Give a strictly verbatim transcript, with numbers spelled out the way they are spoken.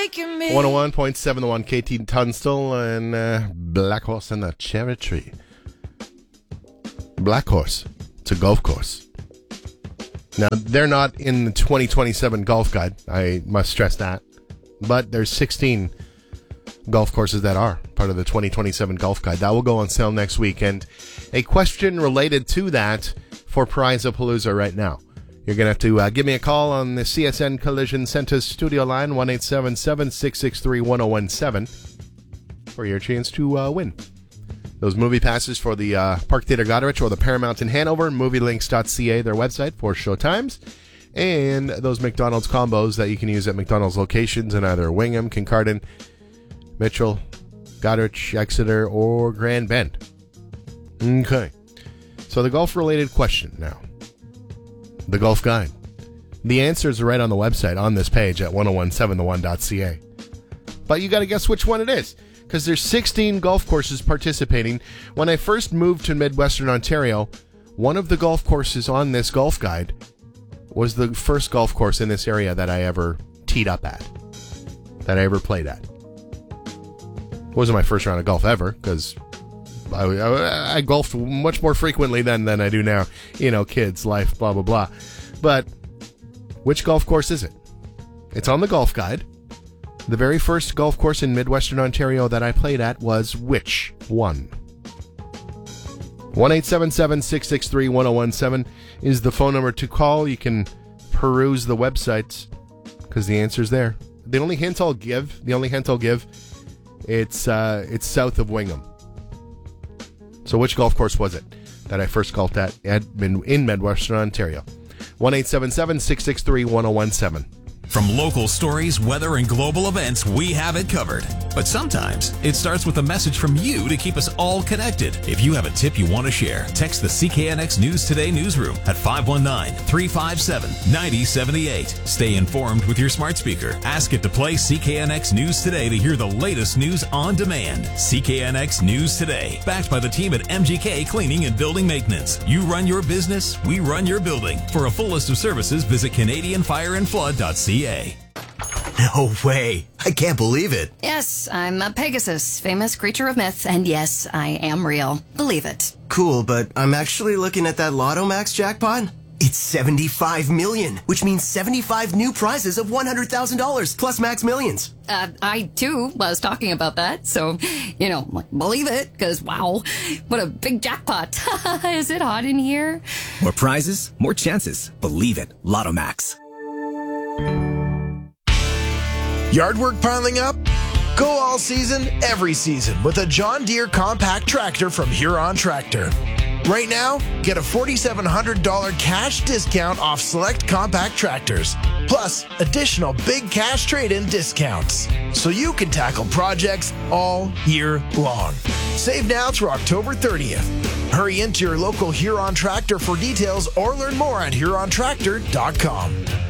making me. one oh one point seven The One, K T Tunstall and uh, Black Horse and the Cherry Tree. Black Horse. It's a golf course. Now, they're not in the twenty twenty-seven golf guide. I must stress that. But there's sixteen golf courses that are part of the twenty twenty-seven golf guide. That will go on sale next week. And a question related to that for Prize-A-Palooza right now. You're going to have to uh, give me a call on the C S N Collision Center's studio line, one eight seven seven, six six three, one oh one seven, for your chance to uh, win those movie passes for the uh, Park Theatre Goderich or the Paramount in Hanover, movie links dot c a, their website for showtimes, and those McDonald's combos that you can use at McDonald's locations in either Wingham, Kincardine, Mitchell, Goderich, Exeter, or Grand Bend. Okay. So the golf-related question now. The golf guide. The answers are right on the website on this page at ten seventeen the one dot c a. But you got to guess which one it is, because there's sixteen golf courses participating. When I first moved to Midwestern Ontario, one of the golf courses on this golf guide was the first golf course in this area that I ever teed up at, that I ever played at. It wasn't my first round of golf ever, because I, I, I golfed much more frequently then than I do now. You know, kids, life, blah, blah, blah. But which golf course is it? It's on the golf guide. The very first golf course in Midwestern Ontario that I played at was which one? one eight seven seven, six six three, one oh one seven is the phone number to call. You can peruse the websites because the answer's there. The only hint I'll give, the only hint I'll give, it's uh, it's south of Wingham. So which golf course was it that I first golfed at, at in Midwestern Ontario? one eight seven seven, six six three, one oh one seven. From local stories, weather, and global events, we have it covered. But sometimes it starts with a message from you to keep us all connected. If you have a tip you want to share, text the C K N X News Today newsroom at five one nine, three five seven, nine oh seven eight. Stay informed with your smart speaker. Ask it to play C K N X News Today to hear the latest news on demand. C K N X News Today, backed by the team at M G K Cleaning and Building Maintenance. You run your business, we run your building. For a full list of services, visit Canadian Fire and Flood dot c a. No way. I can't believe it. Yes, I'm a Pegasus, famous creature of myth, and yes, I am real. Believe it. Cool, but I'm actually looking at that Lotto Max jackpot. It's seventy-five million, which means seventy-five new prizes of one hundred thousand dollars plus Max Millions. Uh, I, too, was talking about that, so, you know, believe it, because, wow, what a big jackpot. Is it hot in here? More prizes, more chances. Believe it. Lotto Max. Yard work piling up? Go all season, every season with a John Deere compact tractor from Huron Tractor. Right now, get a four thousand seven hundred dollars cash discount off select compact tractors, plus additional big cash trade-in discounts, so you can tackle projects all year long. Save now through October thirtieth. Hurry into your local Huron Tractor for details or learn more at huron tractor dot com.